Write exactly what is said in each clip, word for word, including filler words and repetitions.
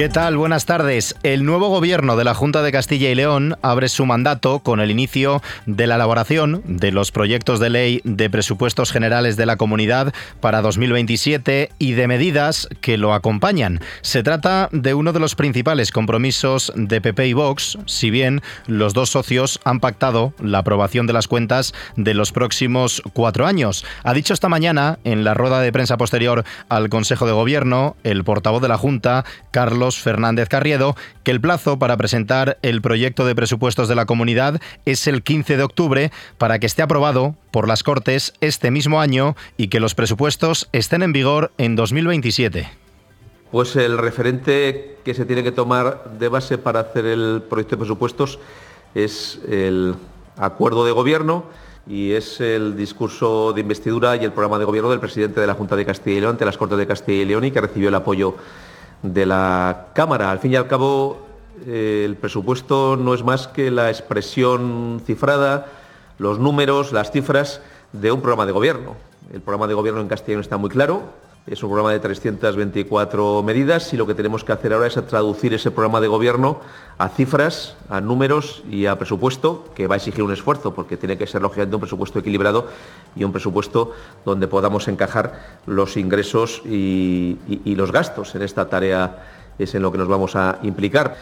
¿Qué tal? Buenas tardes. El nuevo gobierno de la Junta de Castilla y León abre su mandato con el inicio de la elaboración de los proyectos de ley de presupuestos generales de la comunidad para dos mil veintisiete y de medidas que lo acompañan. Se trata de uno de los principales compromisos de P P y Vox, si bien los dos socios han pactado la aprobación de las cuentas de los próximos cuatro años. Ha dicho esta mañana, en la rueda de prensa posterior al Consejo de Gobierno, el portavoz de la Junta, Carlos Fernández Carriedo, que el plazo para presentar el proyecto de presupuestos de la comunidad es el quince de octubre para que esté aprobado por las Cortes este mismo año y que los presupuestos estén en vigor en dos mil veintisiete. Pues el referente que se tiene que tomar de base para hacer el proyecto de presupuestos es el acuerdo de gobierno y es el discurso de investidura y el programa de gobierno del presidente de la Junta de Castilla y León ante las Cortes de Castilla y León y que recibió el apoyo de la Cámara. Al fin y al cabo, eh, el presupuesto no es más que la expresión cifrada, los números, las cifras de un programa de gobierno. El programa de gobierno en castellano está muy claro, es un programa de trescientas veinticuatro medidas y lo que tenemos que hacer ahora es traducir ese programa de gobierno a cifras, a números y a presupuesto, que va a exigir un esfuerzo porque tiene que ser lógicamente un presupuesto equilibrado y un presupuesto donde podamos encajar los ingresos y, y, y los gastos. En esta tarea es en lo que nos vamos a implicar.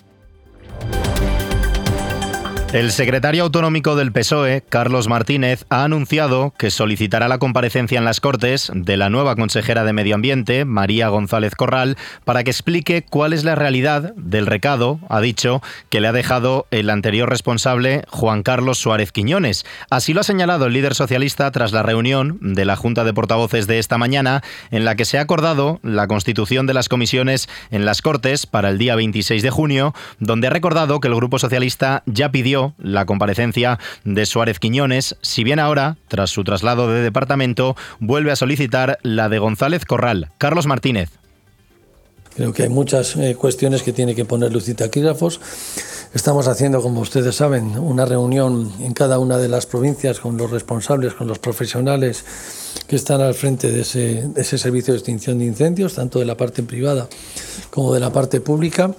El secretario autonómico del P S O E, Carlos Martínez, ha anunciado que solicitará la comparecencia en las Cortes de la nueva consejera de Medio Ambiente, María González Corral, para que explique cuál es la realidad del recado, ha dicho, que le ha dejado el anterior responsable, Juan Carlos Suárez Quiñones. Así lo ha señalado el líder socialista tras la reunión de la Junta de Portavoces de esta mañana, en la que se ha acordado la constitución de las comisiones en las Cortes para el día veintiséis de junio, donde ha recordado que el Grupo Socialista ya pidió la comparecencia de Suárez Quiñones, si bien ahora, tras su traslado de departamento, vuelve a solicitar la de González Corral. Carlos Martínez. Creo que hay muchas eh, cuestiones que tiene que poner luz y taquígrafos. Estamos haciendo, como ustedes saben, una reunión en cada una de las provincias con los responsables, con los profesionales que están al frente de ese, de ese servicio de extinción de incendios, tanto de la parte privada como de la parte pública.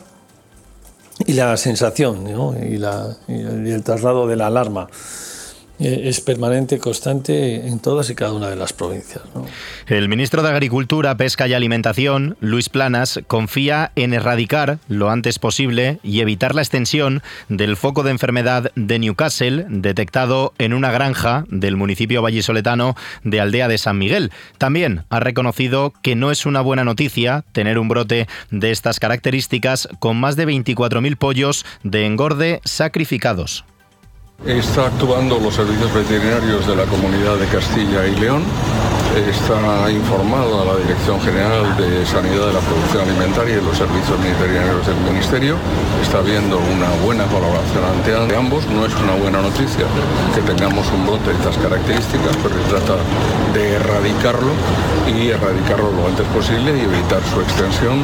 Y la sensación, ¿no? y, la, y el traslado de la alarma eh, es permanente, constante en todas y cada una de las provincias, ¿no? El ministro de Agricultura, Pesca y Alimentación, Luis Planas, confía en erradicar lo antes posible y evitar la extensión del foco de enfermedad de Newcastle detectado en una granja del municipio vallisoletano de Aldea de San Miguel. También ha reconocido que no es una buena noticia tener un brote de estas características con más de veinticuatro mil pollos de engorde sacrificados. Está actuando los servicios veterinarios de la Comunidad de Castilla y León. Está informada la Dirección General de Sanidad de la Producción Alimentaria y los servicios veterinarios del Ministerio. Está habiendo una buena colaboración ante ambos. No es una buena noticia que tengamos un brote de estas características, pero se trata de erradicarlo y erradicarlo lo antes posible y evitar su extensión.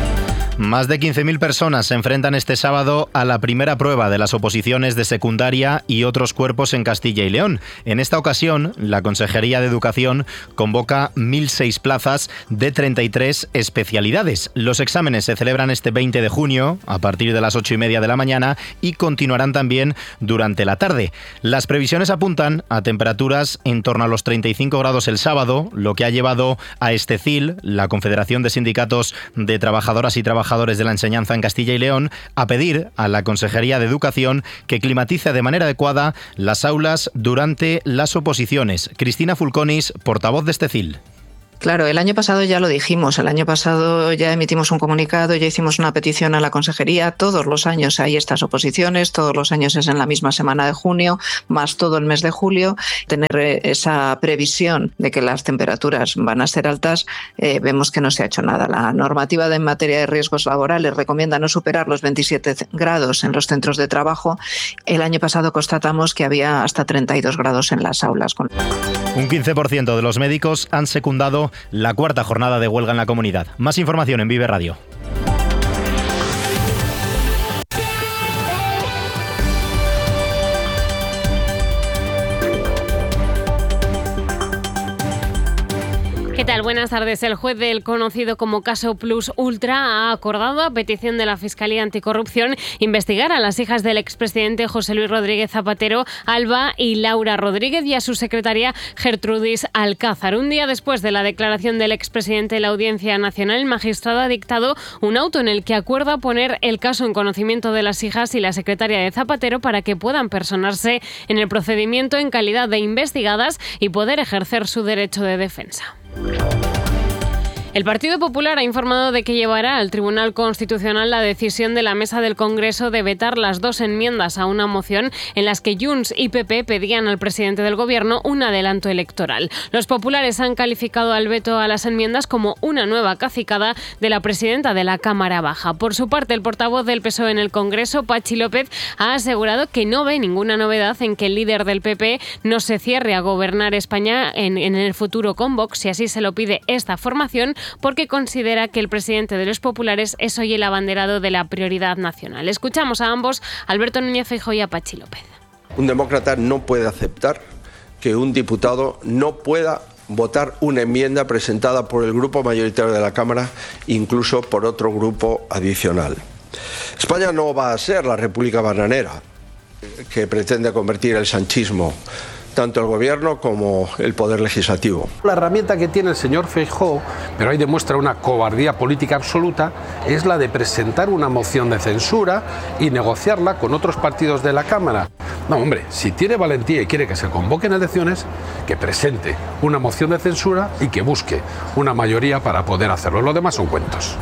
Más de quince mil personas se enfrentan este sábado a la primera prueba de las oposiciones de secundaria y otros cuerpos en Castilla y León. En esta ocasión, la Consejería de Educación convoca mil seis plazas de treinta y tres especialidades. Los exámenes se celebran este veinte de junio, a partir de las ocho y media de la mañana, y continuarán también durante la tarde. Las previsiones apuntan a temperaturas en torno a los treinta y cinco grados el sábado, lo que ha llevado a Estecil, la Confederación de Sindicatos de Trabajadoras y Trabajadores de la Enseñanza en Castilla y León, a pedir a la Consejería de Educación que climatice de manera adecuada las aulas durante las oposiciones. Cristina Fulconis, portavoz de Estecil. Claro, el año pasado ya lo dijimos, el año pasado ya emitimos un comunicado, ya hicimos una petición a la Consejería, todos los años hay estas oposiciones, todos los años es en la misma semana de junio, más todo el mes de julio. Tener esa previsión de que las temperaturas van a ser altas, eh, vemos que no se ha hecho nada. La normativa de en materia de riesgos laborales recomienda no superar los veintisiete grados en los centros de trabajo. El año pasado constatamos que había hasta treinta y dos grados en las aulas. Un quince por ciento de los médicos han secundado la cuarta jornada de huelga en la comunidad. Más información en Vive Radio. ¿Qué tal? Buenas buenas tardes. El juez del conocido como caso Plus Ultra ha acordado, a petición de la Fiscalía Anticorrupción, investigar a las hijas del expresidente José Luis Rodríguez Zapatero, Alba y Laura Rodríguez, y a su secretaria Gertrudis Alcázar. Un día después de la declaración del expresidente en la Audiencia Nacional, el magistrado ha dictado un auto en el que acuerda poner el caso en conocimiento de las hijas y la secretaria de Zapatero para que puedan personarse en el procedimiento en calidad de investigadas y poder ejercer su derecho de defensa. El Partido Popular ha informado de que llevará al Tribunal Constitucional la decisión de la Mesa del Congreso de vetar las dos enmiendas a una moción en las que Junts y P P pedían al presidente del Gobierno un adelanto electoral. Los populares han calificado al veto a las enmiendas como una nueva cacicada de la presidenta de la Cámara Baja. Por su parte, el portavoz del P S O E en el Congreso, Patxi López, ha asegurado que no ve ninguna novedad en que el líder del P P no se cierre a gobernar España en, en el futuro con Vox, si así se lo pide esta formación, porque considera que el presidente de los populares es hoy el abanderado de la prioridad nacional. Escuchamos a ambos, Alberto Núñez Feijóo y a Patxi López. Un demócrata no puede aceptar que un diputado no pueda votar una enmienda presentada por el grupo mayoritario de la Cámara, incluso por otro grupo adicional. España no va a ser la república bananera que pretende convertir el sanchismo, tanto el gobierno como el poder legislativo. La herramienta que tiene el señor Feijóo, pero ahí demuestra una cobardía política absoluta, es la de presentar una moción de censura y negociarla con otros partidos de la Cámara. No, hombre, si tiene valentía y quiere que se convoquen elecciones, que presente una moción de censura y que busque una mayoría para poder hacerlo. Lo demás son cuentos.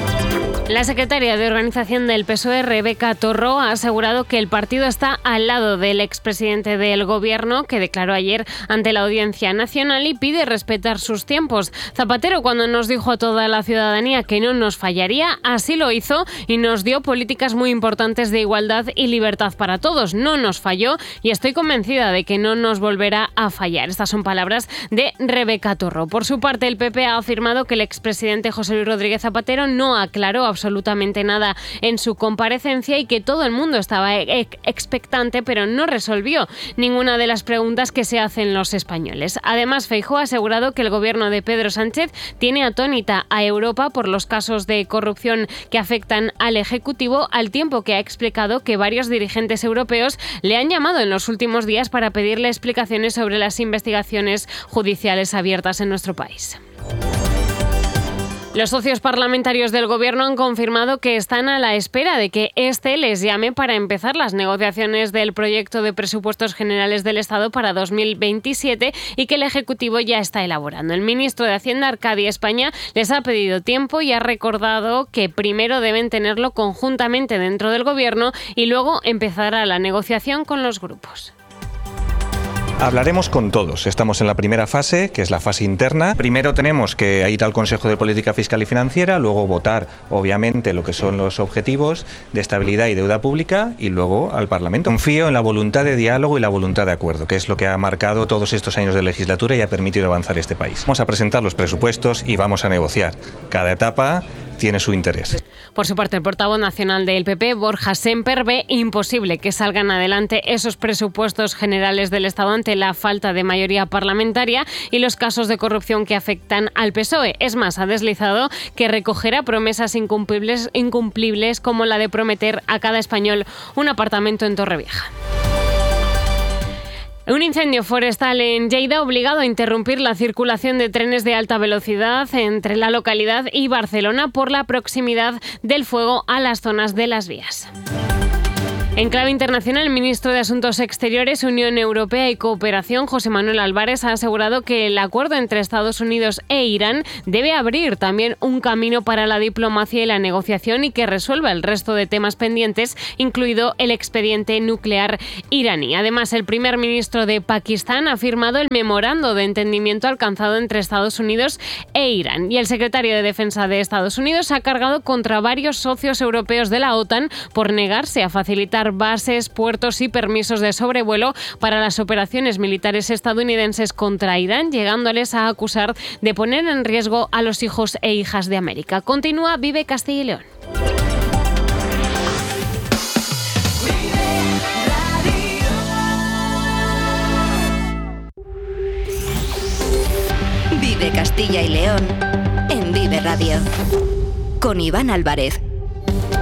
La secretaria de Organización del P S O E, Rebeca Torró, ha asegurado que el partido está al lado del expresidente del Gobierno, que declaró ayer ante la Audiencia Nacional, y pide respetar sus tiempos. Zapatero, cuando nos dijo a toda la ciudadanía que no nos fallaría, así lo hizo y nos dio políticas muy importantes de igualdad y libertad para todos. No nos falló y estoy convencida de que no nos volverá a fallar. Estas son palabras de Rebeca Torró. Por su parte, el P P ha afirmado que el expresidente José Luis Rodríguez Zapatero no aclaró absolutamente nada en su comparecencia y que todo el mundo estaba expectante, pero no resolvió ninguna de las preguntas que se hacen los españoles. Además, Feijóo ha asegurado que el gobierno de Pedro Sánchez tiene atónita a Europa por los casos de corrupción que afectan al Ejecutivo, al tiempo que ha explicado que varios dirigentes europeos le han llamado en los últimos días para pedirle explicaciones sobre las investigaciones judiciales abiertas en nuestro país. Los socios parlamentarios del Gobierno han confirmado que están a la espera de que éste les llame para empezar las negociaciones del proyecto de presupuestos generales del Estado para dos mil veintisiete y que el Ejecutivo ya está elaborando. El ministro de Hacienda, Arcadi España, les ha pedido tiempo y ha recordado que primero deben tenerlo conjuntamente dentro del Gobierno y luego empezará la negociación con los grupos. Hablaremos con todos. Estamos en la primera fase, que es la fase interna. Primero tenemos que ir al Consejo de Política Fiscal y Financiera, luego votar, obviamente, lo que son los objetivos de estabilidad y deuda pública y luego al Parlamento. Confío en la voluntad de diálogo y la voluntad de acuerdo, que es lo que ha marcado todos estos años de legislatura y ha permitido avanzar este país. Vamos a presentar los presupuestos y vamos a negociar. Cada etapa tiene su interés. Por su parte, el portavoz nacional del P P, Borja Semper, ve imposible que salgan adelante esos presupuestos generales del Estado ante la falta de mayoría parlamentaria y los casos de corrupción que afectan al P S O E. Es más, ha deslizado que recogerá promesas incumplibles, incumplibles como la de prometer a cada español un apartamento en Torrevieja. Un incendio forestal en Lleida ha obligado a interrumpir la circulación de trenes de alta velocidad entre la localidad y Barcelona por la proximidad del fuego a las zonas de las vías. En clave internacional, el ministro de Asuntos Exteriores, Unión Europea y Cooperación, José Manuel Álvarez, ha asegurado que el acuerdo entre Estados Unidos e Irán debe abrir también un camino para la diplomacia y la negociación y que resuelva el resto de temas pendientes, incluido el expediente nuclear iraní. Además, el primer ministro de Pakistán ha firmado el memorando de entendimiento alcanzado entre Estados Unidos e Irán. Y el secretario de Defensa de Estados Unidos ha cargado contra varios socios europeos de la OTAN por negarse a facilitar bases, puertos y permisos de sobrevuelo para las operaciones militares estadounidenses contra Irán, llegándoles a acusar de poner en riesgo a los hijos e hijas de América. Continúa Vive Castilla y León. Vive Castilla Castilla y León en Vive Radio. Con Iván Álvarez.